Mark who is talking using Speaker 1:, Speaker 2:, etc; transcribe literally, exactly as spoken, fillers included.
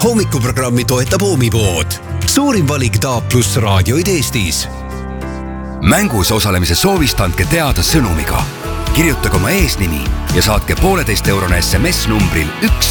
Speaker 1: hommikuprogrammi toetab Oomipood. Suurim valik Taap pluss raadioid Eestis.
Speaker 2: Mängus osalemise soovist andke teada sõnumiga. Kirjutage oma eesnimi ja saatke pooleteist eurone S M S numbril üks